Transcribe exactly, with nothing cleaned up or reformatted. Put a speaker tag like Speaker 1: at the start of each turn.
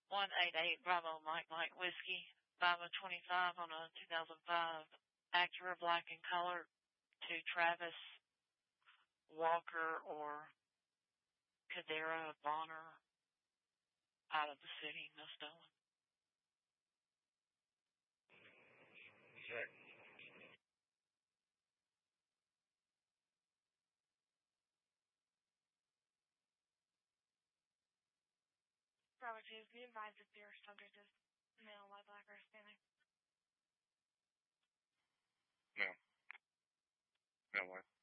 Speaker 1: one eight eight Bravo Mike Mike Whiskey, five oh twenty-five on a two thousand five Acura black in color to Travis Walker or Kadera Bonner out of the city, no stolen.
Speaker 2: Check.
Speaker 3: Bravo two, be advised if your subject is male, white, black, or Hispanic.
Speaker 2: No. No, what?